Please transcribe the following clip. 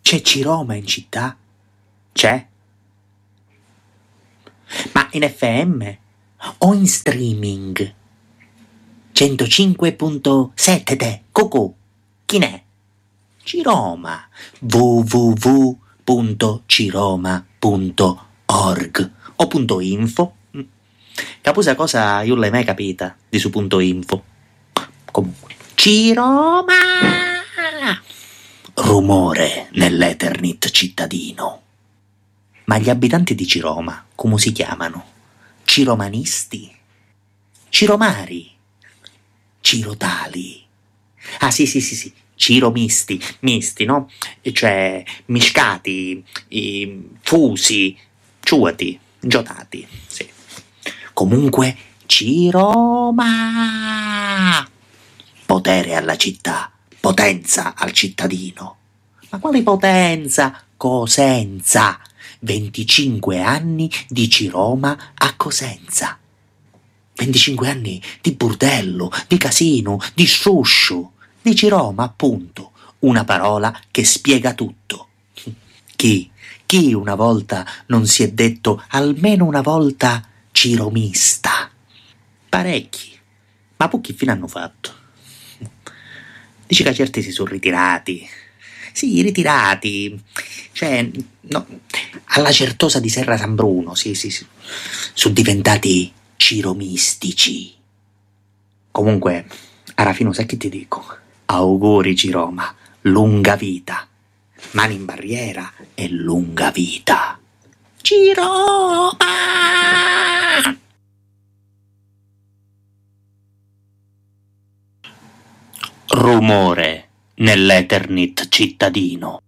C'è Ciroma in città? C'è? Ma in FM o in streaming? 105.7 te, Cucù, chi n'è? Ciroma, www.ciroma.org o .info. Capusa cosa io l'hai mai capita di su .info. Comunque, Ciroma! Rumore nell'Eternit cittadino. Ma gli abitanti di Ciroma come si chiamano? Ciromanisti? Ciromari? Cirotali? Ah sì, ciromisti, misti, no? Cioè miscati, fusi, ciuati, giotati, sì. Comunque, Ciroma! Potere alla città, potenza al cittadino. Ma quale potenza? Cosenza! 25 anni di Ciroma a Cosenza. 25 anni di burdello, di casino, di sciusciu, di Ciroma, appunto. Una parola che spiega tutto. Chi una volta non si è detto almeno una volta ciromista? Parecchi. Ma pochi fine hanno fatto? Dici che certi si sono ritirati. Sì, ritirati. Cioè, no, alla Certosa di Serra San Bruno, sì. Sono diventati ciromistici. Comunque, alla fine sai che ti dico? Auguri Ciroma, lunga vita. Mani in barriera e lunga vita. Ciroma! Rumore nell'Eternit cittadino.